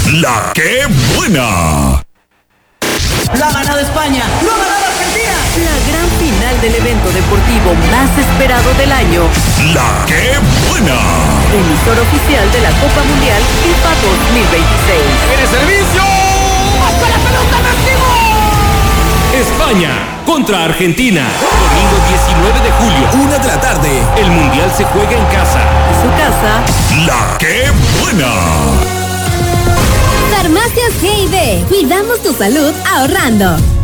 La que buena. Lo ha ganado España, lo ha ganado Argentina. La gran final del evento deportivo más esperado del año. La que buena. Emisor oficial de la Copa Mundial FIFA 2026. ¡Viene servicio! ¡Hasta la pelota, Máximo! España contra Argentina. Domingo 19 de julio, 1 de la tarde. El Mundial se juega en casa. En su casa. La que buena. Farmacias G&D. Cuidamos tu salud ahorrando.